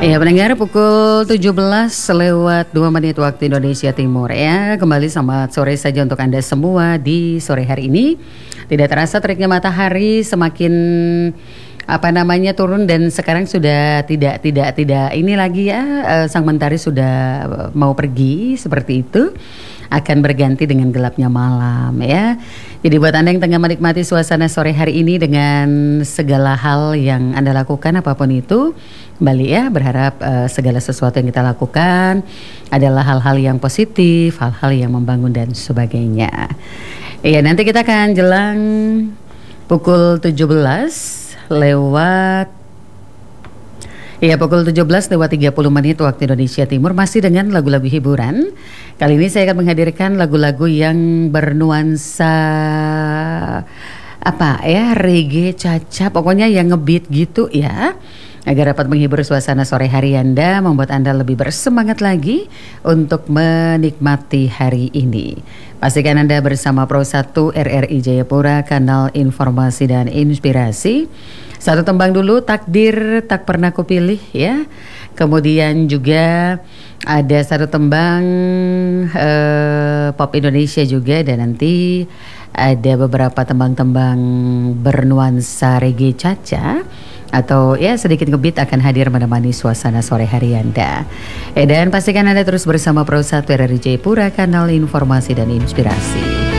Ya pendengar, pukul 17 lewat 2 menit waktu Indonesia Timur ya. Kembali selamat sore saja untuk Anda semua di sore hari ini. Tidak terasa teriknya matahari semakin turun, dan sekarang sudah tidak ini lagi ya, sang mentari sudah mau pergi seperti itu, akan berganti dengan gelapnya malam ya. Jadi buat Anda yang tengah menikmati suasana sore hari ini dengan segala hal yang Anda lakukan apapun itu, kembali ya berharap segala sesuatu yang kita lakukan adalah hal-hal yang positif, hal-hal yang membangun dan sebagainya. Iya, nanti kita akan jelang pukul 17 lewat 30 menit waktu Indonesia Timur, masih dengan lagu-lagu hiburan. Kali ini saya akan menghadirkan lagu-lagu yang bernuansa reggae, caca, pokoknya yang ngebeat gitu ya, agar dapat menghibur suasana sore hari Anda, membuat Anda lebih bersemangat lagi untuk menikmati hari ini. Pastikan Anda bersama Pro 1 RRI Jayapura, kanal informasi dan inspirasi. Satu tembang dulu, Takdir Tak Pernah Kupilih ya. Kemudian juga ada satu tembang pop Indonesia juga, dan nanti ada beberapa tembang-tembang bernuansa reggae caca atau ya sedikit ngebeat akan hadir menemani suasana sore hari Anda. Dan pastikan Anda terus bersama Pro 1 RRI Jayapura, kanal informasi dan inspirasi.